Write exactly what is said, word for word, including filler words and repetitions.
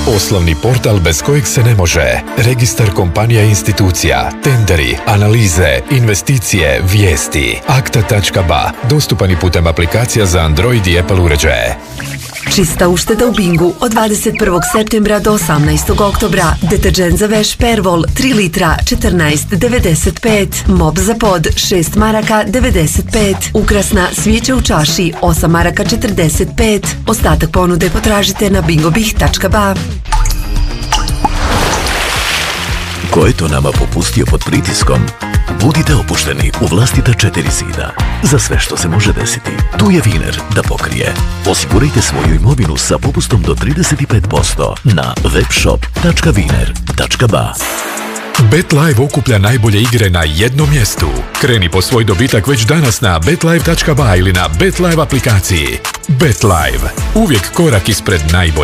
Poslovni portal bez kojeg se ne može. Registar kompanija i institucija, tenderi, analize, investicije, vijesti. akta tačka ba. Dostupan i putem aplikacija za Android i Apple uređaje. Čista ušteda u Bingu od dvadeset prvog septembra do osamnaestog oktobra. Deterđent za veš Pervol tri litra četrnaest devedeset pet. Mop za pod šest maraka devedeset pet. Ukrasna svijeća u čaši osam maraka četrdeset pet. Ostatak ponude potražite na bingobih tačka ba. Ko je to nama popustio pod pritiskom? Budite opušteni u vlastita četiri zida. Za sve što se može desiti, tu je Wiener da pokrije. Osigurajte svoju imovinu sa popustom do trideset pet posto na webshop tačka wiener tačka ba. BetLive okuplja najbolje igre na jednom mjestu. Kreni po svoj dobitak već danas na betlive tačka ba ili na BetLive aplikaciji. BetLive. Uvijek korak ispred najbolje.